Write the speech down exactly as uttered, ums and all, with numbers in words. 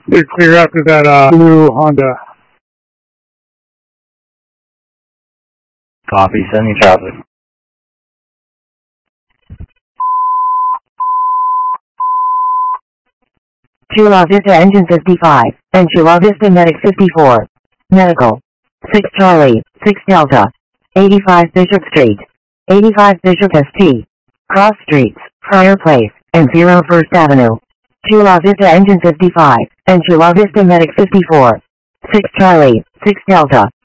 They're clear after that uh, blue Honda. Copy, sending traffic. Chula Vista Engine fifty-five, and Chula Vista Medic fifty-four. Medical. six Charlie, six Delta. eighty-five Bishop Street. eighty-five Bishop S T. Cross Streets, Prior Place, and zero First Avenue. Chula Vista Engine fifty-five, and Chula Vista Medic fifty-four. six Charlie, six Delta.